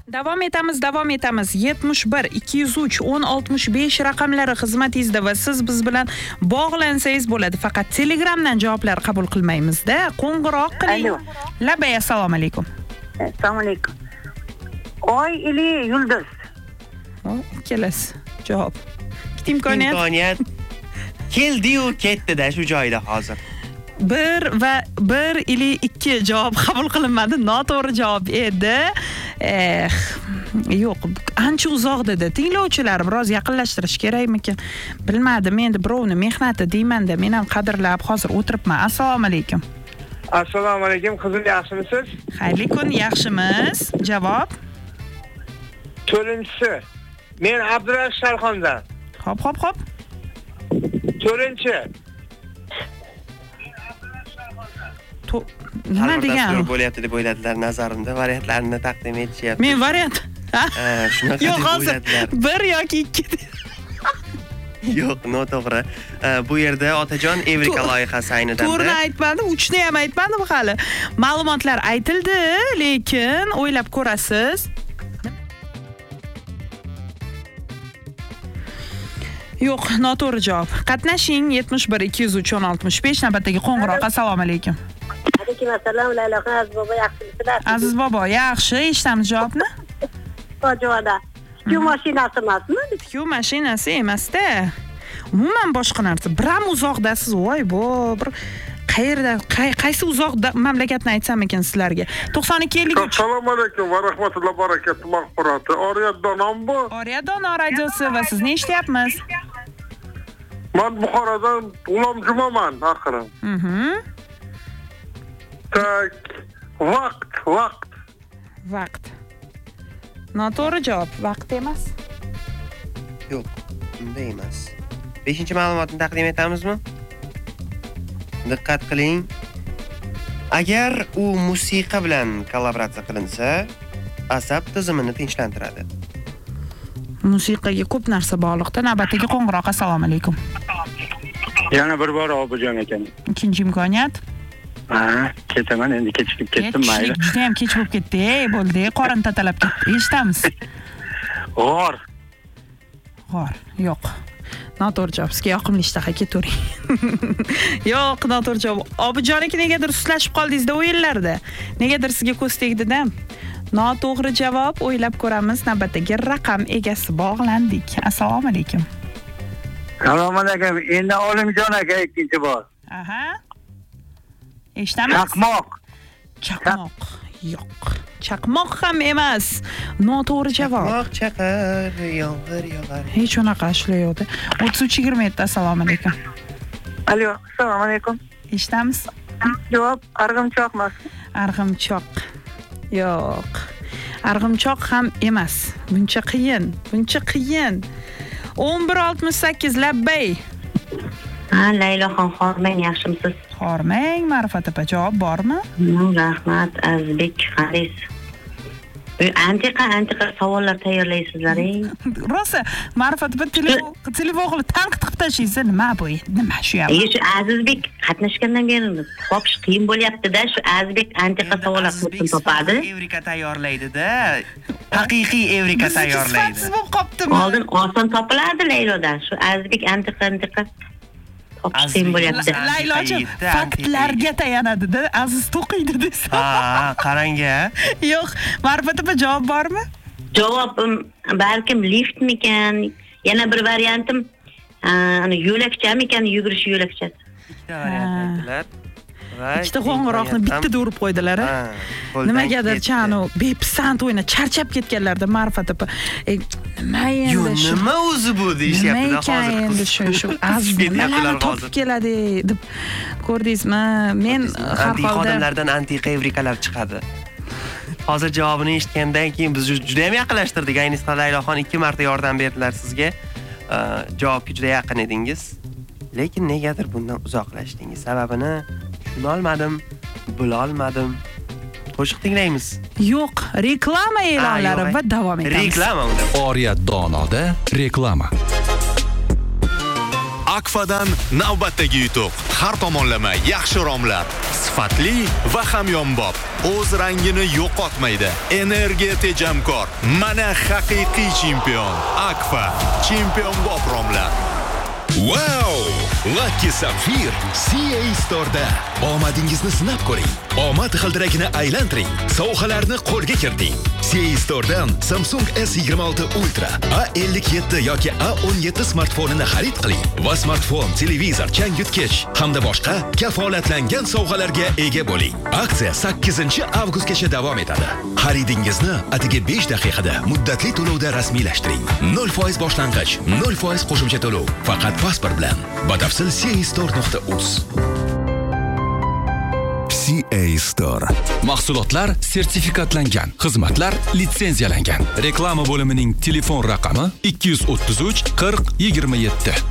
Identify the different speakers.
Speaker 1: Davom etamiz. 71 203 1065 raqamlari xizmatingizda va siz biz bilan bog'lansangiz bo'ladi. Faqat Telegramdan javoblar qabul qilmaymiz-da. Qo'ng'iroq qiling. Labay, assalomu alaykum.
Speaker 2: Assalomu alaykum. Oy ili yulduz.
Speaker 1: Ikkalasi javob. Ikkita imkoniyat.
Speaker 3: Keldi-yu ketdi-da shu joyda hozir.
Speaker 1: 1 ili 2 javob qabul qilinmadi. Noto'g'ri javob edi. Yo'q, ancha uzoq dedi. Tinglovchilar biroz yaqinlashtirish kerakmikan? Bilmadim, endi birovni mehnati deyman-da, men ham qadrlab hozir o'tiribman. Assalomu alaykum.
Speaker 4: Assalomu alaykum, qizim, yaxshimisiz?
Speaker 1: Xayrli kun, yaxshimiz. Javob?
Speaker 4: To'rtinchisi. Men Abdurash Sharxondan.
Speaker 1: Hop.
Speaker 4: To'rtinchi.
Speaker 1: Nima degan?
Speaker 3: Bo'lyapti deb o'yladilar nazarimda, variantlarni taqdim etishyapti.
Speaker 1: Men variant.
Speaker 3: Shunaqa
Speaker 1: Yo'q,
Speaker 3: deb
Speaker 1: hozir
Speaker 3: o'yladilar.
Speaker 1: 1 yoki 2.
Speaker 3: Yo'q, noto'g'ri. Bu yerda Otajon Evrika loyihasi ayni damda.
Speaker 1: To'g'rini aytmadim, 3 ni ham aytmadim hali. Ma'lumotlar aytildi, lekin o'ylab ko'rasiz. Yo'q, noto'g'ri javob. Qatnashing 71 203 1065 navbatdagi qo'ng'iroq. Assalomu alaykum.
Speaker 2: Alaykum assalom, Layloxon Aziz bobo, yaxshimisizlar?
Speaker 1: Aziz bobo, yaxshi, eshitamiz javobni.
Speaker 2: To'g'ri. Tikuv mashinasi emasmi?
Speaker 1: Tikuv mashinasi emas-da. Umuman boshqa narsa. Bir ham uzoqdasiz, voy bo, bir qayerda, qaysi uzoq mamlakatni aytsam ekan sizlarga? 9253.
Speaker 4: Assalomu alaykum va rahmatullohi va barakatuh. Mag'furati. Oriyatdan bu.
Speaker 1: Oriyatdan radiosi va sizni eshityapmiz.
Speaker 4: Men Buxorodan G'ulom Jumaman, axir. Tak, vaqt.
Speaker 1: Noto'g'ri javob, vaqt emas.
Speaker 3: Yo'q, bunday emas. 5-ma'lumotni taqdim etamizmi? Diqqat qiling. Agar u musiqa bilan kollaboratsiya qilinsa, asab tizimini tinchlantiradi.
Speaker 1: Musiqaga ko'p narsa bog'liqda. Navbatdagi qo'ng'iroq. Assalomu alaykum.
Speaker 4: Yana bir bor Obujon ekan.
Speaker 1: Ikkinchi imkoniyat.
Speaker 4: Ketaman, endi kechikib ketdim, mayli.
Speaker 1: Juda ham kech bo'lib ketdi, bo'ldi. Qorin tatalab ketdi. Eshitamiz.
Speaker 4: G'or.
Speaker 1: Yo'q. Noto'g'ri javob. Sizga yoqimli ishtaha ketavering. Yo'q, noto'g'ri javob. Obujoniki negadir suslashib qoldingiz-da o'yinlarda. Negadir sizga ko'z tegdi-da. Noto'g'ri javob. O'ylab ko'ramiz. Navbatdagi raqam egasi bog'landik. Assalomu alaykum.
Speaker 4: Assalomu alaykum. Endi Olimjon aka ikkinchi bor.
Speaker 1: Aha. Eshitamiz. Chaqmoq. Yo'q. Chaqmoq ham emas. Noto'g'ri javob.
Speaker 3: Chaqmoq chaqar, yomg'ir yog'ar.
Speaker 1: Hech unaqa ashula yo'qda. 33:27. Assalomu alaykum.
Speaker 2: Alo, assalomu alaykum.
Speaker 1: Eshitamiz.
Speaker 2: Javob arg'imchoq emasmi?
Speaker 1: Arg'imchoq. Yo'q. Arg'imchoq ham emas. Buncha qiyin. 11:68 labbay.
Speaker 2: Layloxon Xormang, yaxshimisiz?
Speaker 1: Xormang, Ma'rifat opa, javob bormi?
Speaker 2: Rahmat, Azizbek Haris. Antiqa savollar tayyorlaysizlar-eng.
Speaker 1: Rosa, Ma'rifat opa telefon qilib tanqid qilib tashlaysiz. Nima bu? Nima shu ham?
Speaker 2: Shu Azizbek qatnashgandan beri topish qiyin bo'lyapti-da. Shu Azizbek antiqa savollar topadi.
Speaker 3: Evrika tayyorlaydi-da. Haqiqiy Evrika tayyorlaydi.
Speaker 1: Siz bo'lib qopdimi?
Speaker 2: Oldin oson topilardi Laylodan. Shu Azizbek antiqa topish qiyin bo'lyapti.
Speaker 1: Laylochi faktlarga tayanadi-da. Aziz to'qiydi desa.
Speaker 3: Qarang-a.
Speaker 1: Yo'q, Ma'rifat opa javob bormi?
Speaker 2: Javobim balkim liftmikan, yana bir variantim yo'lakchamikan, yugurish yo'lakchasi.
Speaker 3: Ikkita variant aytdilar.
Speaker 1: Ikkita qo'ng'iroqni bitta urib qo'ydilar. Nimagadir chanu bepisand o'yna charchab ketganlarda Ma'rifat opa. Nima endi shu?
Speaker 3: Nima o'zi bu deyishyapti-da hozir.
Speaker 1: Endi shu azizlarni topib keladi deb ko'rdingizmi? Men har holda
Speaker 3: xodimlardan antiqa evrikalar chiqadi. Hozir javobini eshitgandan keyin biz juda ham yaqinlashtirdik. Ayniqsa Layloxon 2 marta yordam berdilar sizga. Javobga juda yaqin edingiz. Lekin negadir bundan uzoqlashdingiz. Sababini tushunolmadim, bilolmadim. Qo'shiq tinglaymiz.
Speaker 1: Yo'q, reklama e'lonlari va davom etamiz.
Speaker 3: Reklama unda.
Speaker 5: Oriyat donoda reklama. Akfadan navbatdagi yutuq. Har tomonlama yaxshi romlar, sifatli va hamyonbop. O'z rangini yo'qotmaydi. Energiya tejamkor. Mana haqiqiy chempion. Akfa chempionbop romlar.
Speaker 6: Wow! Lucky Sapphire CA Store'da. Omadingizni sinab ko'ring. Omad g'ildiragini aylantiring. Sovg'alarni qo'lga kiriting. CA Store'dan Samsung S26 Ultra, A57 yoki A17 smartfonini xarid qiling va smartfon, televizor, changyutgich hamda boshqa kafolatlangan sovg'alarga ega bo'ling. Aksiya 8-avgustgacha davom etadi. Xaridingizni atigi 5 daqiqada muddatli to'lovda rasmiylashtiring. 0% boshlang'ich, 0% qo'shimcha to'lov. Faqat pasport bilan. Batafsil castore.uz. CA Store.
Speaker 7: Mahsulotlar sertifikatlangan, xizmatlar litsenziyalangan. Reklama bo'limining telefon raqami 233 40 27.